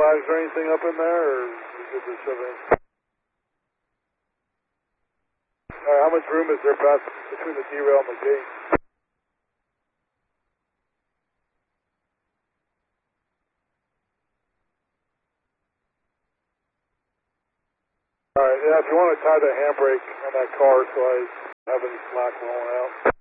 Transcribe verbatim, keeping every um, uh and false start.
Flags or anything up in there, or is it just everything? Alright, how much room is there past between the derail and the gate? Alright, yeah, if you want to tie the handbrake on that car so I have any slack rolling out.